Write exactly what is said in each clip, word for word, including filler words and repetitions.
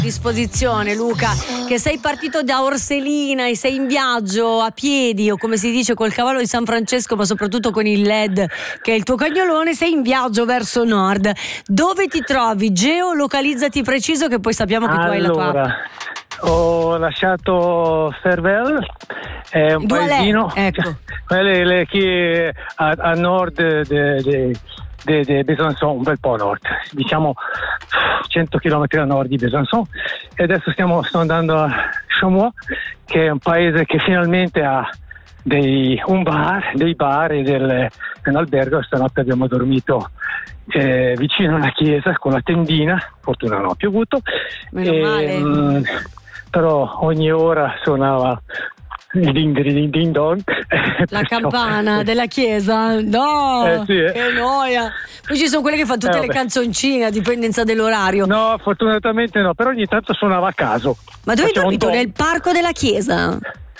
disposizione, Luca, che sei partito da Orselina e sei in viaggio a piedi, o come si dice col cavallo di San Francesco, ma soprattutto con il L E D che è il tuo cagnolone, sei in viaggio verso nord. Dove ti trovi? Geolocalizzati preciso, che poi sappiamo che allora, tu hai la tua app. Ho lasciato Fervel, è un Dualè, paesino, ecco. quelle le, che a, a nord di Besançon, un bel po' a nord, diciamo cento chilometri a nord di Besançon, e adesso stiamo sto andando a Chaumont, che è un paese che finalmente ha dei, un bar, dei bar e del, un albergo. Stanotte abbiamo dormito eh, vicino a una chiesa con la tendina, fortuna non ha piovuto, Meno e, male. mh, però ogni ora suonava il ding ding ding dong, La perciò, campana della chiesa, no, eh, sì, eh. che noia. Poi ci sono quelle che fanno tutte Eh, le vabbè. canzoncine a dipendenza dell'orario. No, fortunatamente no, però ogni tanto suonava a caso. Ma dove hai Faceva un dormito? dong. Nel parco della chiesa?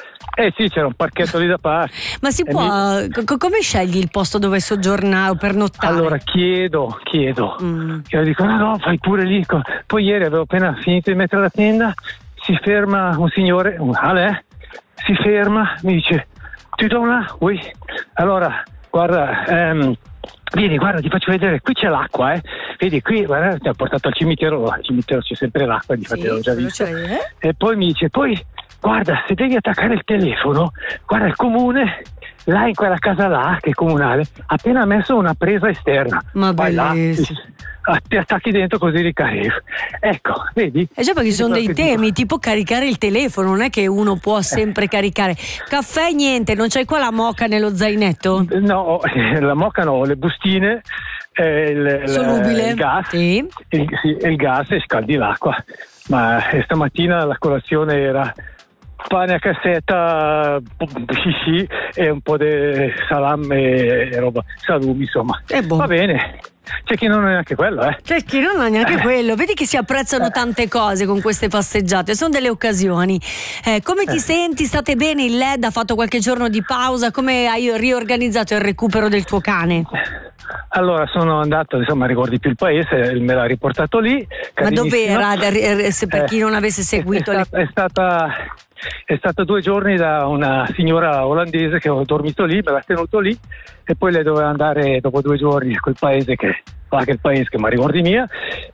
Eh sì, c'era un parchetto lì da parte. Ma si E può, mi- co- come scegli il posto dove soggiornare o pernottare? Allora chiedo, chiedo. Mm. Io dico no, no, fai pure lì. co- Poi ieri avevo appena finito di mettere la tenda, si ferma un signore, un Ale, si ferma, mi dice, ti do una? Oui. Allora, guarda, ehm, vieni, guarda, ti faccio vedere, qui c'è l'acqua, eh. Vedi, qui, guarda, ti ho portato al cimitero, al cimitero c'è sempre l'acqua, difatti Sì, l'ho già quello visto. ce l'hai, eh? E poi mi dice, poi, guarda, se devi attaccare il telefono, guarda, il comune, là in quella casa là, che è comunale, ha appena messo una presa esterna. Ma Vai là, bellissimo. ti, ti attacchi dentro così ricarichi. Ecco, vedi? Eh già, perché ci sono Vedi dei quello che temi, tipo caricare il telefono, non è che uno può sempre caricare. Caffè niente, non c'hai qua la moka nello zainetto? dico. No, la moca no, le bustine, eh, il, il- Solubile? il gas, Sì. il, sì, il gas e scaldi l'acqua. Ma eh, stamattina la colazione era pane a cassetta, sì sì, e un po' di salame e roba, salumi, insomma. È buono. Va bene, c'è chi non è neanche quello, eh. C'è chi non ha neanche quello. Vedi che si apprezzano tante cose con queste passeggiate, sono delle occasioni. Eh, come ti senti? State bene? Il L E D ha fatto qualche giorno di pausa? Come hai riorganizzato il recupero del tuo cane? Allora sono andato, insomma, ricordi più il paese, me l'ha riportato lì. Ma carinissimo. dov'era? Eh, Se per chi non avesse seguito è, le... stata, è stata è stato due giorni da una signora olandese che ho dormito lì, me l'ha tenuto lì, e poi lei doveva andare dopo due giorni a quel paese che qualche paese che mi ricordi mia,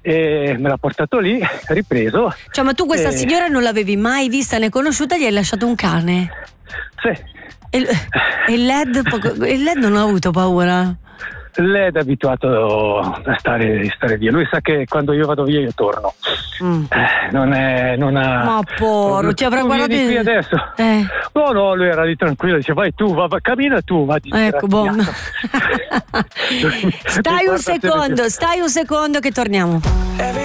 e me l'ha portato lì, ripreso. Cioè, ma tu questa e- signora non l'avevi mai vista né conosciuta, gli hai lasciato un cane? Sì, E, e il L E D, poco- il L E D non ha avuto paura? lei è abituato a stare, stare via, lui sa che quando io vado via io torno. Mm. Eh, non è non ha Ma porro, ti avrà tu guardato vieni in- qui adesso. Eh. No, no, lui era lì tranquillo, dice vai tu, va, va, cammina tu, va. Ecco, buono. disgraziato. Stai un Guarda, se- secondo, stai un secondo che torniamo.